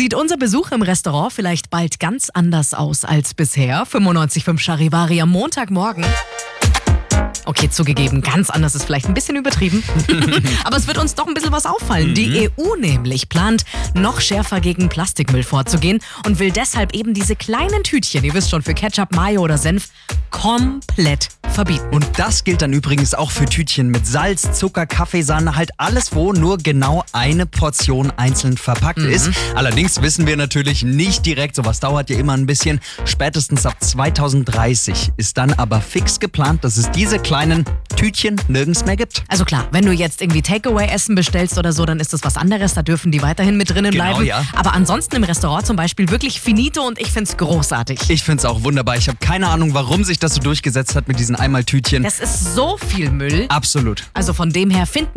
sieht unser Besuch im Restaurant vielleicht bald ganz anders aus als bisher. 95.5 Charivari am Montagmorgen. Okay, zugegeben, ganz anders ist vielleicht ein bisschen übertrieben. Aber es wird uns doch ein bisschen was auffallen. Die EU nämlich plant, noch schärfer gegen Plastikmüll vorzugehen und will deshalb eben diese kleinen Tütchen, ihr wisst schon, für Ketchup, Mayo oder Senf, komplett verbieten. Und das gilt dann übrigens auch für Tütchen mit Salz, Zucker, Kaffeesahne, halt alles, wo nur genau eine Portion einzeln verpackt ist. Allerdings wissen wir natürlich nicht direkt, sowas dauert ja immer ein bisschen. Spätestens ab 2030 ist dann aber fix geplant, dass es diese kleinen Tütchen nirgends mehr gibt. Also klar, wenn du jetzt irgendwie Takeaway-Essen bestellst oder so, dann ist das was anderes. Da dürfen die weiterhin mit drinnen bleiben. Ja. Aber ansonsten im Restaurant zum Beispiel wirklich finito und ich find's großartig. Ich find's auch wunderbar. Ich habe keine Ahnung, warum sich das so durchgesetzt hat mit diesen Einmaltütchen. Das ist so viel Müll. Absolut. Also von dem her finden